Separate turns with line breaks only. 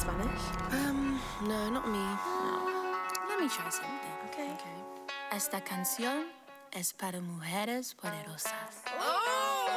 Spanish?
No, not me.
Let me try something.
Okay.
Esta canción es para mujeres poderosas.